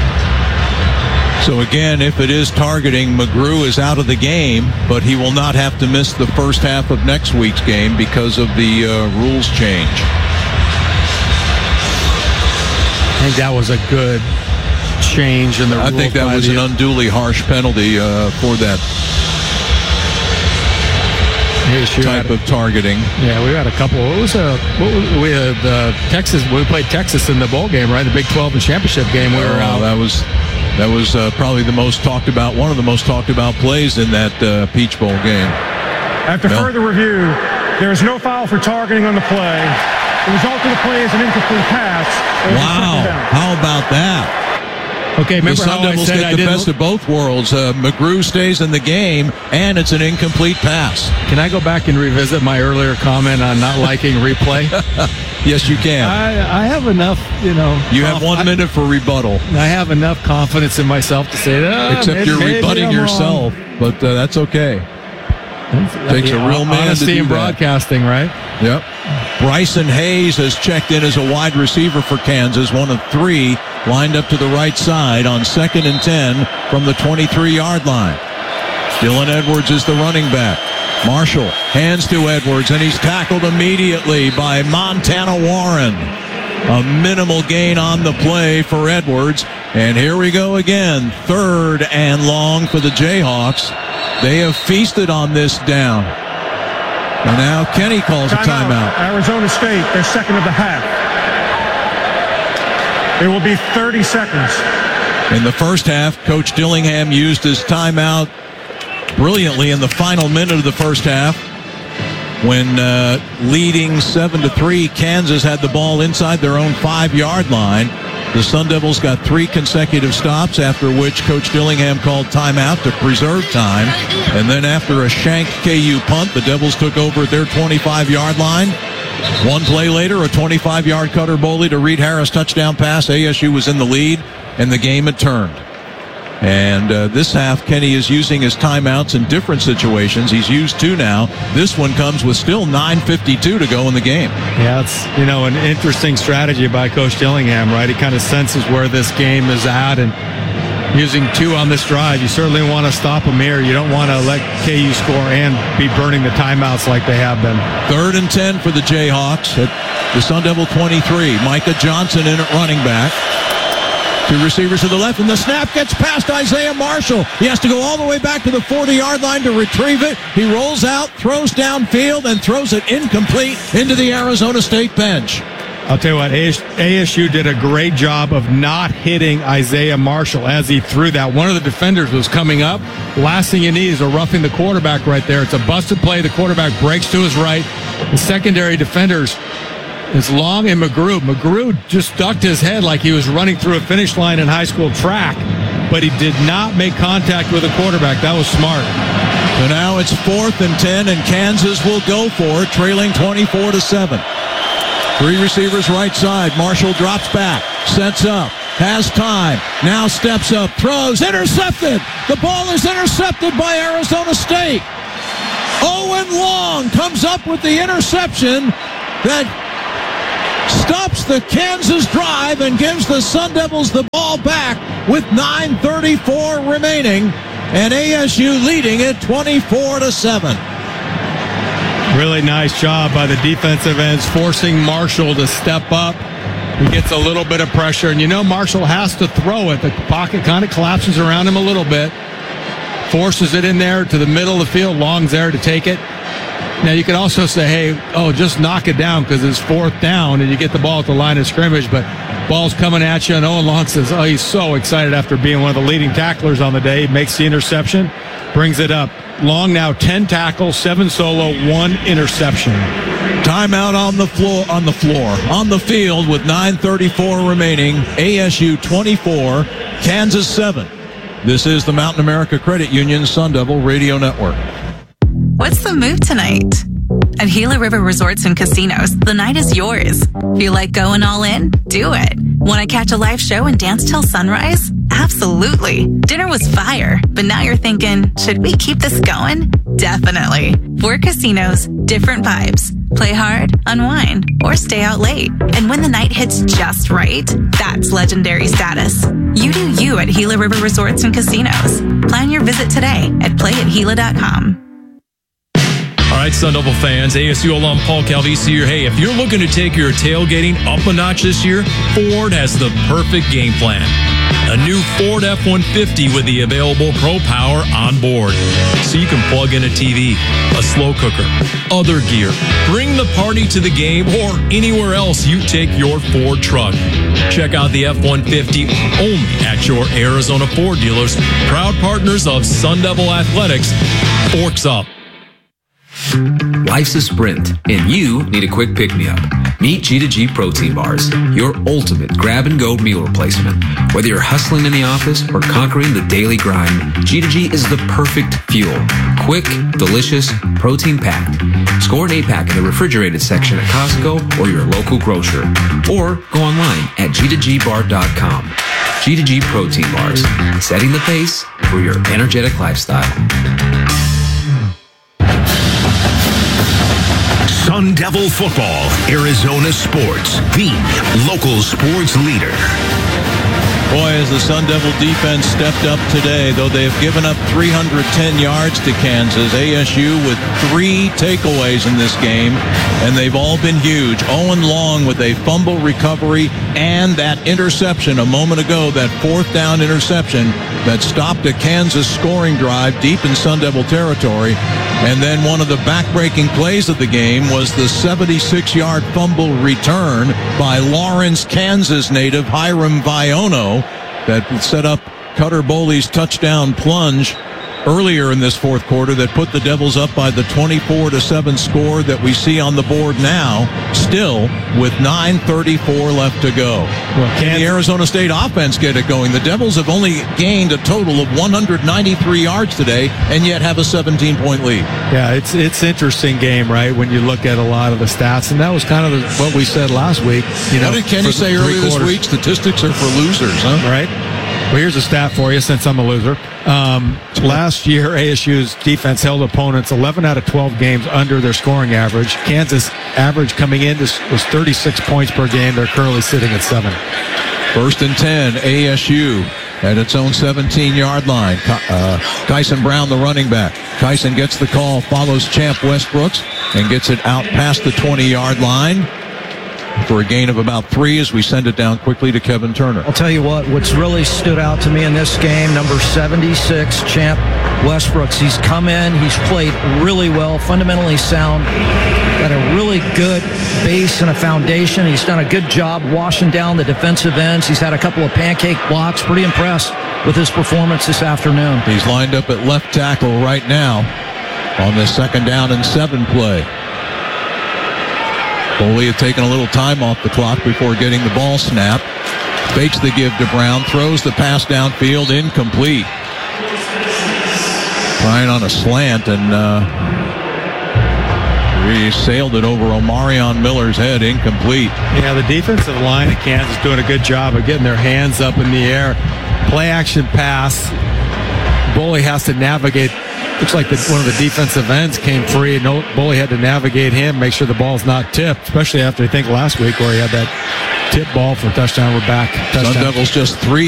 So again, if it is targeting, McGrew is out of the game, but he will not have to miss the first half of next week's game because of the uh, rules change. I think that was a good change in the rules. I think that was an unduly harsh penalty uh, for that type of targeting. Yeah, we had a couple. What was a what was, we had uh, Texas? We played Texas in the bowl game, right? The Big twelve and championship game. We were oh, out. That was that was uh, probably the most talked about, one of the most talked about plays in that uh, Peach Bowl game. After well, further review, there is no foul for targeting on the play. The result of the play is an incomplete pass. Wow! How about that? Okay, remember the Sun how Devils I said get I the didn't... best of both worlds. Uh, McGrew stays in the game, and it's an incomplete pass. Can I go back and revisit my earlier comment on not liking replay? Yes, you can. I, I have enough, you know. You have one I, minute for rebuttal. I have enough confidence in myself to say that. Except maybe, you're maybe rebutting I'm yourself, wrong. but uh, that's okay. It takes yeah, a real man honesty to do in broadcasting, that. right? Yep. Bryson Hayes has checked in as a wide receiver for Kansas, one of three lined up to the right side on second and ten from the twenty-three-yard line. Dylan Edwards is the running back. Marshall hands to Edwards, and he's tackled immediately by Montana Warren. A minimal gain on the play for Edwards. And here we go again. Third and long for the Jayhawks. They have feasted on this down. And now Kenny calls a timeout. Arizona State, their second of the half. It will be thirty seconds. In the first half, Coach Dillingham used his timeout brilliantly in the final minute of the first half. When uh, leading seven to three, Kansas had the ball inside their own five-yard line. The Sun Devils got three consecutive stops, after which Coach Dillingham called timeout to preserve time. And then after a Shank K U punt, the Devils took over at their twenty-five-yard line. One play later, a twenty-five-yard Cutter Boley to Reed Harris touchdown pass. A S U was in the lead, and the game had turned. And uh, this half, Kenny is using his timeouts in different situations. He's used two now. This one comes with still nine fifty-two to go in the game. Yeah, it's, you know, an interesting strategy by Coach Dillingham, right? He kind of senses where this game is at, and using two on this drive, you certainly want to stop them here. You don't want to let K U score and be burning the timeouts like they have been. Third and ten for the Jayhawks at the Sun Devil twenty-three. Micah Johnson in at running back. Two receivers to the left, and the snap gets past Isaiah Marshall. He has to go all the way back to the forty-yard line to retrieve it. He rolls out, throws downfield, and throws it incomplete into the Arizona State bench. I'll tell you what, A S U did a great job of not hitting Isaiah Marshall as he threw that. One of the defenders was coming up. Last thing you need is a roughing the quarterback right there. It's a busted play. The quarterback breaks to his right. The secondary defenders is Long and McGrew. McGrew just ducked his head like he was running through a finish line in high school track, but he did not make contact with the quarterback. That was smart. So now it's fourth and ten, and Kansas will go for it, trailing twenty-four to seven. Three receivers right side. Marshall drops back, sets up, has time, now steps up, throws, intercepted. The ball is intercepted by Arizona State. Owen Long comes up with the interception that stops the Kansas drive and gives the Sun Devils the ball back with nine thirty-four remaining, and A S U leading it twenty-four to seven. Really nice job by the defensive ends, forcing Marshall to step up. He gets a little bit of pressure, and you know Marshall has to throw it. The pocket kind of collapses around him a little bit, forces it in there to the middle of the field. Long's there to take it. Now, you could also say, hey, oh, just knock it down because it's fourth down and you get the ball at the line of scrimmage, but ball's coming at you, and Owen Long says, oh, he's so excited after being one of the leading tacklers on the day. Makes the interception, brings it up. Long now ten tackles, seven solo, one interception. Timeout on the floor, on the floor, on the field with nine thirty-four remaining. A S U twenty-four, Kansas seven. This is the Mountain America Credit Union Sun Devil Radio Network. What's the move tonight? At Gila River Resorts and Casinos, the night is yours. Feel like going all in? Do it. Want to catch a live show and dance till sunrise? Absolutely. Dinner was fire, but now you're thinking, should we keep this going? Definitely. Four casinos, different vibes. Play hard, unwind, or stay out late. And when the night hits just right, that's legendary status. You do you at Gila River Resorts and Casinos. Plan your visit today at play at gila dot com. All right, Sun Devil fans, A S U alum Paul Calvisi here. Hey, if you're looking to take your tailgating up a notch this year, Ford has the perfect game plan. A new Ford F one fifty with the available Pro Power on board. So you can plug in a T V, a slow cooker, other gear. Bring the party to the game or anywhere else you take your Ford truck. Check out the F one fifty only at your Arizona Ford dealers. Proud partners of Sun Devil Athletics. Forks up. Life's a sprint, and you need a quick pick-me-up. Meet G two G Protein Bars, your ultimate grab-and-go meal replacement. Whether you're hustling in the office or conquering the daily grind, G two G is the perfect fuel. Quick, delicious, protein-packed. Score an eight-pack in the refrigerated section at Costco or your local grocer. Or go online at G two G bar dot com. G two G Protein Bars, setting the pace for your energetic lifestyle. Sun Devil Football, Arizona Sports, the local sports leader. Boy, as the Sun Devil defense stepped up today, though they have given up three hundred ten yards to Kansas, A S U with three takeaways in this game, and they've all been huge. Owen Long with a fumble recovery and that interception a moment ago, that fourth down interception that stopped a Kansas scoring drive deep in Sun Devil territory. And then one of the back-breaking plays of the game was the seventy-six-yard fumble return by Lawrence, Kansas native Hiram Viono that set up Cutter Boley's touchdown plunge earlier in this fourth quarter that put the Devils up by the twenty-four to seven score that we see on the board now, still with nine thirty-four left to go. Well, can the Arizona State offense get it going? The Devils have only gained a total of one hundred ninety-three yards today and yet have a seventeen-point lead. Yeah, it's it's interesting game, right, when you look at a lot of the stats, and that was kind of the, what we said last week. You know, what did Kenny say earlier this week? Statistics are for losers, huh? Right. Well, here's a stat for you since I'm a loser. Um, last year, A S U's defense held opponents eleven out of twelve games under their scoring average. Kansas average coming in was thirty-six points per game. They're currently sitting at seven. First and ten, A S U at its own seventeen-yard line. Uh, Kyson Brown, the running back. Kyson gets the call, follows Champ Westbrooks, and gets it out past the twenty-yard line for a gain of about three as we send it down quickly to Kevin Turner. I'll tell you what, what's really stood out to me in this game, number seventy-six, Champ Westbrooks. He's come in, he's played really well, fundamentally sound, got a really good base and a foundation. He's done a good job washing down the defensive ends. He's had a couple of pancake blocks. Pretty impressed with his performance this afternoon. He's lined up at left tackle right now on this second down and seven play. Boley had taken a little time off the clock before getting the ball snapped. Fakes the give to Brown, throws the pass downfield, incomplete. Trying on a slant, and uh, he sailed it over Omarion Miller's head, incomplete. Yeah, the defensive line at Kansas doing a good job of getting their hands up in the air. Play action pass. Boley has to navigate Looks like the, one of the defensive ends came free. No, Bully had to navigate him, make sure the ball's not tipped, especially after I think last week where he had that tip ball for touchdown. We're back. Touchdown. Sun Devils just three